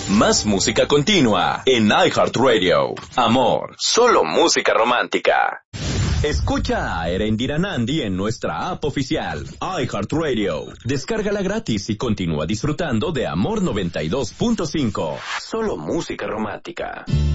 Más música continua en iHeartRadio. Amor, solo música romántica. Escucha a Erendira Nandi en nuestra app oficial, iHeartRadio. Descárgala gratis y continúa disfrutando de Amor 92.5. Solo música romántica.